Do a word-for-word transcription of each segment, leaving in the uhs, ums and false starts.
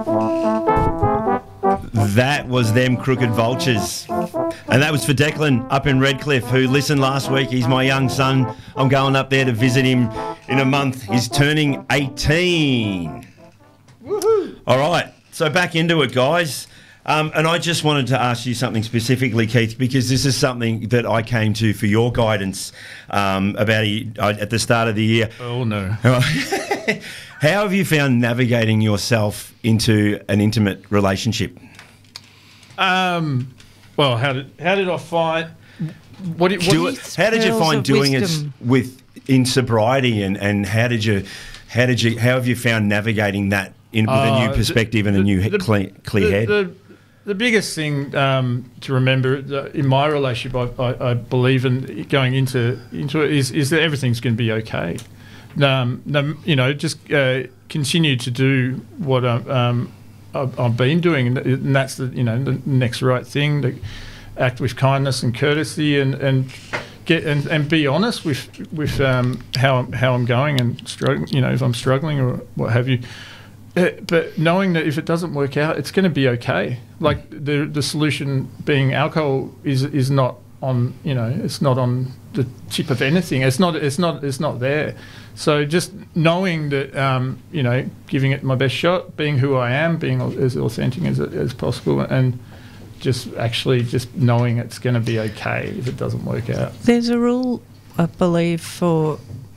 That was them Crooked Vultures. And that was for Declan up in Redcliffe, who listened last week. He's my young son. I'm going up there to visit him in a month. He's turning eighteen. Woohoo! All right, so back into it, guys. Um, and I just wanted to ask you something specifically, Keith, because this is something that I came to for your guidance um, about a, at the start of the year. Oh, no. How have you found navigating yourself into an intimate relationship? Um, well, how did how did I find? What, did, what Do it, how did you find doing wisdom. it with in sobriety, and, and how did you how did you how have you found navigating that in with Uh, a new perspective the, and a new the, clear, clear the, head? The, the biggest thing um, to remember in my relationship, I, I, I believe in going into into it is is that everything's going to be okay. Um, no, you know, just uh, continue to do what I, um, I've, I've been doing, and that's the you know the next right thing. To act with kindness and courtesy, and, and get and, and be honest with with um, how I'm, how I'm going and struggling. You know, if I'm struggling or what have you. Uh, but knowing that if it doesn't work out, it's going to be okay. Like the the solution being alcohol is is not on you know it's not on the tip of anything. It's not it's not it's not there. So just knowing that um, you know giving it my best shot, being who I am, being as authentic as as possible, and just actually just knowing it's going to be okay if it doesn't work out. There's a rule, I believe, for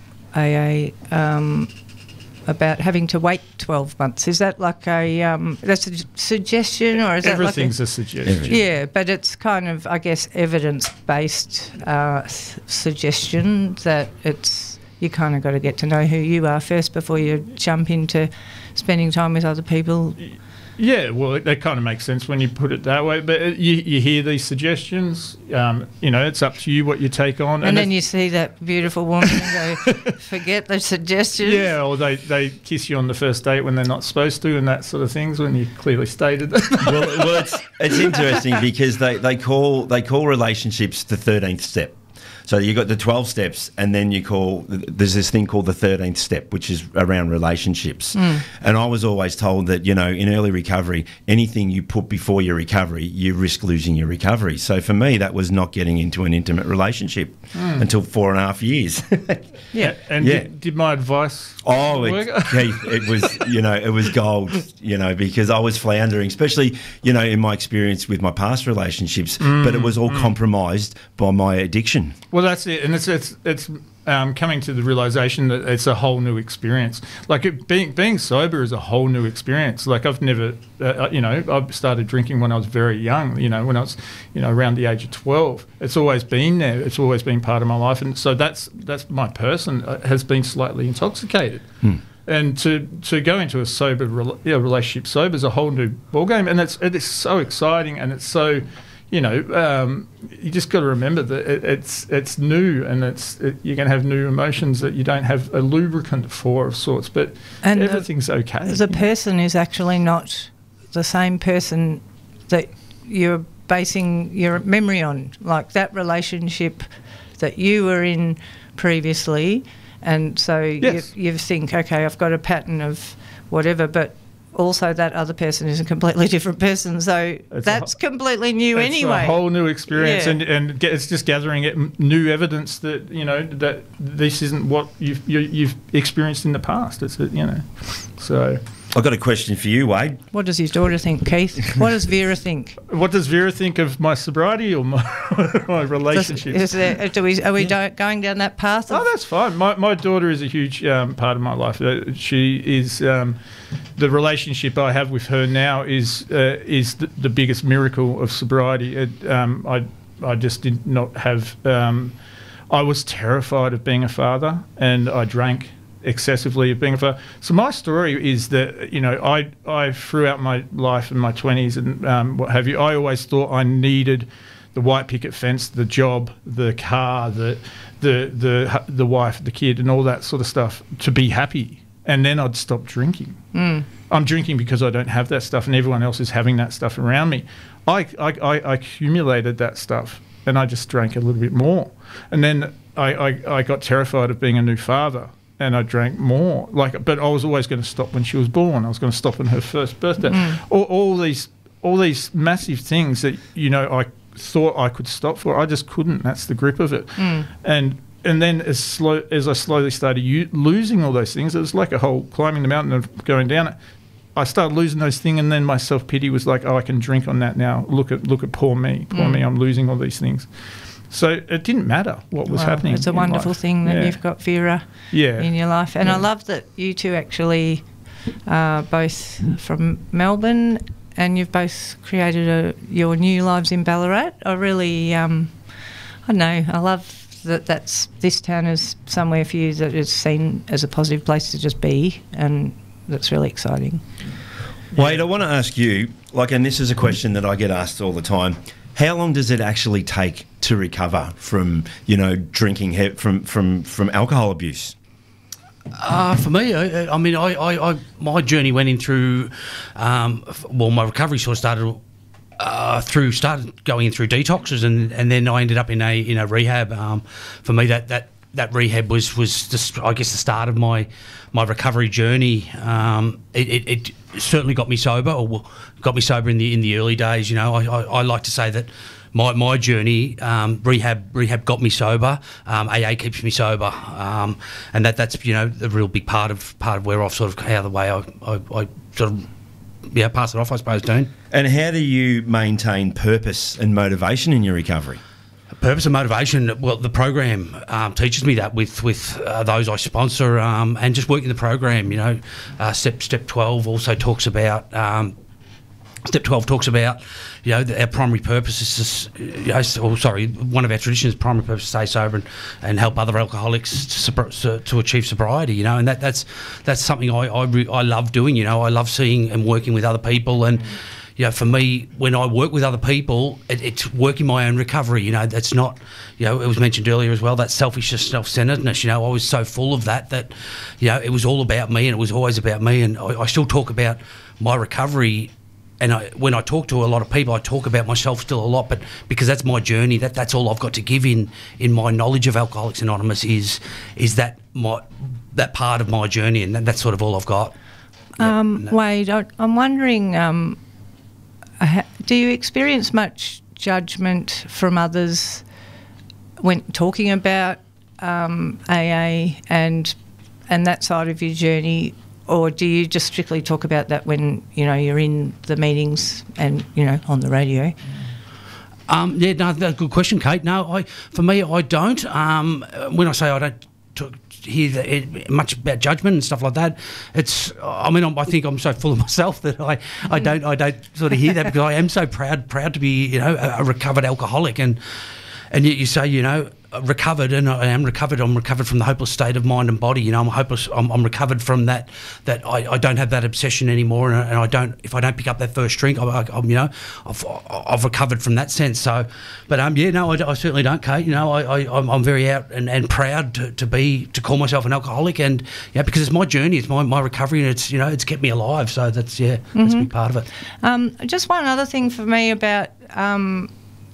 A A. Um, about having to wait twelve months. Is that like a um, that's a suggestion, or is Everything's that like a, a suggestion? Yeah, but it's kind of, I guess, evidence-based uh, s- suggestion that it's you kind of got to get to know who you are first before you jump into spending time with other people. Yeah, well, that kind of makes sense when you put it that way. But it, you, you hear these suggestions, um, you know, it's up to you what you take on. And, and then you see that beautiful woman and go, forget the suggestions. Yeah, or they, they kiss you on the first date when they're not supposed to, and that sort of things when you clearly stated that. well, well, it's it's interesting because they, they call they call relationships the thirteenth step. So you got the twelve steps, and then you call, there's this thing called the thirteenth step, which is around relationships. Mm. And I was always told that, you know, in early recovery, anything you put before your recovery, you risk losing your recovery. So for me, that was not getting into an intimate relationship mm. until four and a half years. yeah. And yeah. Did, did my advice Oh, it, work? Keith, it was, you know, it was gold, you know, because I was floundering, especially, you know, in my experience with my past relationships, mm. but it was all mm. compromised by my addiction. Well, that's it, and it's it's it's um, coming to the realization that it's a whole new experience. Like it, being being sober is a whole new experience. Like I've never, uh, you know, I started drinking when I was very young. You know, when I was, you know, around the age of twelve. It's always been there. It's always been part of my life, and so that's that's my person uh, has been slightly intoxicated. Hmm. And to, to go into a sober rela- yeah, relationship sober is a whole new ballgame, and it's it is so exciting, and it's so. You know, um, you just got to remember that it, it's it's new, and it's it, you're going to have new emotions that you don't have a lubricant for of sorts. But and everything's the, okay. The person is actually not the same person that you're basing your memory on. Like that relationship that you were in previously, and so yes. you, you think, okay, I've got a pattern of whatever, but. Also, that other person is a completely different person, so it's that's a, completely new it's anyway. It's a whole new experience, yeah. and and get, it's just gathering it, new evidence that you know that this isn't what you've you, you've experienced in the past. It's a, you know, so. I've got a question for you, Wade. What does his daughter think, Keith? What does Vera think? What does Vera think of my sobriety or my, my relationships? Is there, do we, are we yeah. do, going down that path? Of oh, that's fine. My my daughter is a huge um, part of my life. Uh, she is um, the relationship I have with her now is uh, is the, the biggest miracle of sobriety. It, um, I I just did not have. Um, I was terrified of being a father, and I drank excessively of being a father. So my story is that, you know, I I throughout my life in my twenties and um, what have you, I always thought I needed the white picket fence, the job, the car, the the the the wife, the kid, and all that sort of stuff to be happy. And then I'd stop drinking. Mm. I'm drinking because I don't have that stuff, and everyone else is having that stuff around me. I I, I, I accumulated that stuff, and I just drank a little bit more. And then I, I, I got terrified of being a new father. and I drank more. Like, but I was always going to stop when she was born. I was going to stop on her first birthday. Mm. All, all these, all these massive things that you know I thought I could stop for, I just couldn't. That's the grip of it. Mm. And and then as slow as I slowly started u- losing all those things, it was like a whole climbing the mountain and going down it. I started losing those things, and then my self pity was like, oh, I can drink on that now. Look at look at poor me, poor Mm. me. I'm losing all these things. So it didn't matter what was Well, happening. It's a in wonderful life. thing that Yeah. you've got Vera Yeah. in your life. And I Yeah. love that you two actually are both from Melbourne, and you've both created a, your new lives in Ballarat. I really, um, I don't know, I love that that's, this town is somewhere for you that is seen as a positive place to just be, and that's really exciting. Wade, I want to ask you, like, and this is a question that I get asked all the time, how long does it actually take to recover from, you know, drinking he- from, from, from alcohol abuse? Uh, for me, I, I mean, I, I, I, my journey went in through, um, f- well, my recovery sort of started uh, through, started going in through detoxes, and, and then I ended up in a in a rehab. Um, for me, that, that, that rehab was was just, I guess, the start of my my recovery journey. Um, it, it, it certainly got me sober, or got me sober in the in the early days. You know, I, I, I like to say that my my journey, um, rehab rehab got me sober. Um, A A keeps me sober, um, and that that's you know a real big part of part of where I've sort of how the way I, I, I sort of yeah pass it off, I suppose, Dean. And how do you maintain purpose and motivation in your recovery? Purpose and motivation. Well, the program um, teaches me that with with uh, those I sponsor, um, and just working the program. You know, uh, step step twelve also talks about. Um, Step twelve talks about, you know, our primary purpose is to, s- you know, s- oh, sorry, one of our traditions, primary purpose is to stay sober and, and help other alcoholics to, sobr- so- to achieve sobriety, you know, and that, that's that's something I I, re- I love doing, you know, I love seeing and working with other people, and, you know, for me, when I work with other people, it, it's working my own recovery, you know, that's not, you know, it was mentioned earlier as well, that selfishness, self-centeredness, you know, I was so full of that, that, you know, it was all about me, and it was always about me, and I, I still talk about my recovery. And I, when I talk to a lot of people, I talk about myself still a lot, but because that's my journey, that, that's all I've got to give in in my knowledge of Alcoholics Anonymous is is that my that part of my journey, and that, that's sort of all I've got. Um, Wade, I, I'm wondering, um, ha- do you experience much judgment from others when talking about um, A A and and that side of your journey? Or do you just strictly talk about that when, you know, you're in the meetings and, you know, on the radio? Um, yeah, no, that's a good question, Kate. No, I for me, I don't. Um, when I say I don't talk, hear the, it, much about judgment and stuff like that, it's. I mean, I'm, I think I'm so full of myself that I, I don't I don't sort of hear that, because I am so proud proud to be, you know, a, a recovered alcoholic, and and yet you say, you know, recovered, and I am recovered. I'm recovered from the hopeless state of mind and body. You know, I'm hopeless. I'm, I'm recovered from that. That I, I don't have that obsession anymore, and, and I don't. If I don't pick up that first drink, I, I, I'm, you know, I've, I've recovered from that sense. So, but um, yeah, no, I, I certainly don't, Kate. You know, I, I I'm, I'm very out and, and proud to, to be to call myself an alcoholic, and yeah, because it's my journey, it's my, my recovery, and it's, you know, it's kept me alive. So that's yeah, that's a big part of it. Um, just one other thing for me about um,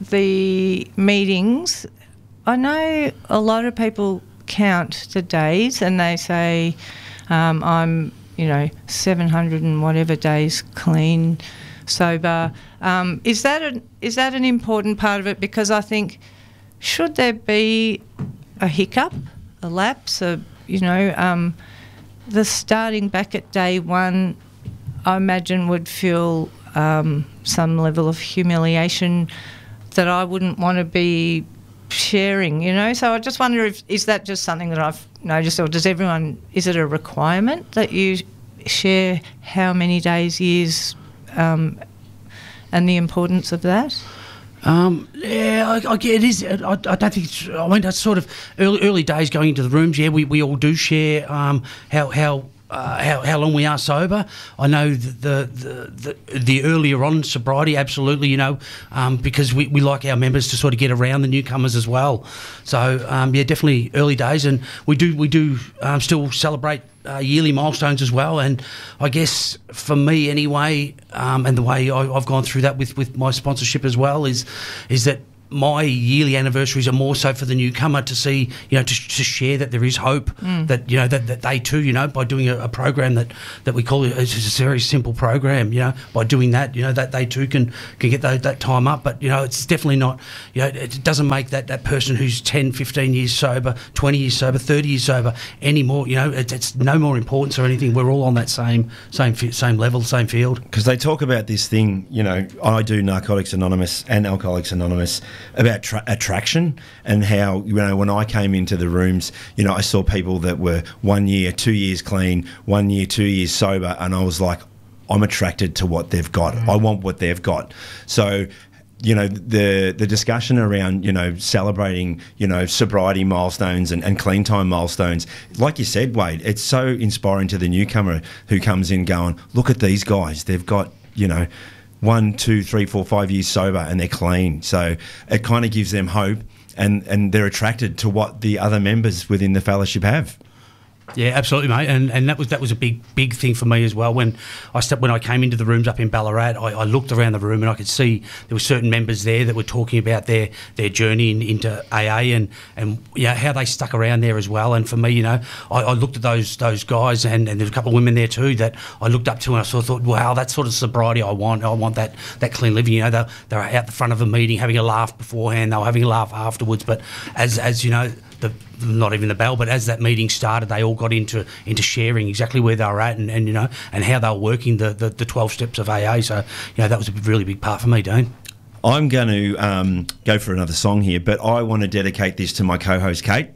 the meetings. I know a lot of people count the days, and they say um, I'm, you know, seven hundred and whatever days clean, sober. Um, is that an, is that an important part of it? Because I think, should there be a hiccup, a lapse, a, you know, um, the starting back at day one, I imagine would feel um, some level of humiliation that I wouldn't want to be sharing, you know. So I just wonder if, is that just something that I've noticed, or does everyone, is it a requirement that you share how many days, years, um, and the importance of that? Um, yeah, I, I, it is. I, I don't think it's. I mean, that's sort of early, early days going into the rooms. Yeah, we, we all do share um, how how. Uh, how, how long we are sober. I know the the, the the earlier on sobriety, absolutely, you know, um, because we, we like our members to sort of get around the newcomers as well. So um, yeah, definitely early days, and we do we do um, still celebrate uh, yearly milestones as well. And I guess for me anyway, um, and the way I, I've gone through that with, with my sponsorship as well is is that my yearly anniversaries are more so for the newcomer to see, you know, to, to share that there is hope, mm. that, you know, that, that they too, you know, by doing a, a program that, that we call it, it's a very simple program, you know, by doing that, you know, that they too can, can get those, that time up. But, you know, it's definitely not, you know, it doesn't make that, that person who's ten, fifteen years sober, twenty years sober, thirty years sober any more, you know, it, it's no more importance or anything. We're all on that same, same, same level, same field. Because they talk about this thing, you know, I do Narcotics Anonymous and Alcoholics Anonymous, about tra- attraction and how, you know, when I came into the rooms, you know, I saw people that were one year, two years clean, one year, two years sober, and I was like, I'm attracted to what they've got. Mm. I want what they've got. So, you know, the the discussion around, you know, celebrating, you know, sobriety milestones and, and clean time milestones, like you said, Wade, it's so inspiring to the newcomer who comes in going, look at these guys, they've got, you know, one, two, three, four, five years sober and they're clean. So it kind of gives them hope, and, and they're attracted to what the other members within the fellowship have. Yeah, absolutely, mate, and and that was that was a big big thing for me as well. When I stepped, when I came into the rooms up in Ballarat, I, I looked around the room and I could see there were certain members there that were talking about their their journey in, into A A and and yeah, how they stuck around there as well. And for me, you know, I, I looked at those those guys, and, and there's a couple of women there too that I looked up to, and I sort of thought, wow, that sort of sobriety I want. I want that that clean living. You know, they they were out the front of a meeting having a laugh beforehand, they were having a laugh afterwards. But as as you know, the not even the bell, but as that meeting started, they all got into into sharing exactly where they were at, and, and you know, and how they were working the, the, the twelve steps of A A. So, you know, that was a really big part for me, Dean. I'm going to um, go for another song here, but I want to dedicate this to my co-host, Kate.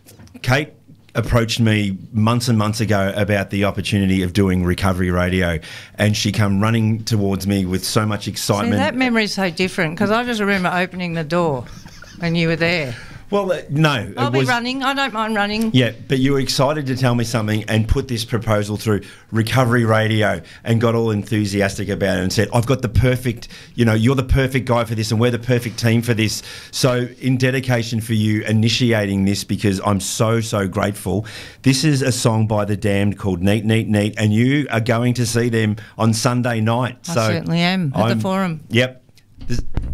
Kate approached me months and months ago about the opportunity of doing Recovery Radio, and she come running towards me with so much excitement. See, that memory's so different, because I just remember opening the door and you were there. Well, uh, no. I'll it be was, running. I don't mind running. Yeah, but you were excited to tell me something and put this proposal through Recovery Radio and got all enthusiastic about it and said, I've got the perfect, you know, you're the perfect guy for this and we're the perfect team for this. So in dedication for you initiating this, because I'm so, so grateful, this is a song by The Damned called Neat, Neat, Neat, and you are going to see them on Sunday night. I so certainly am, at I'm, the Forum. Yep. This,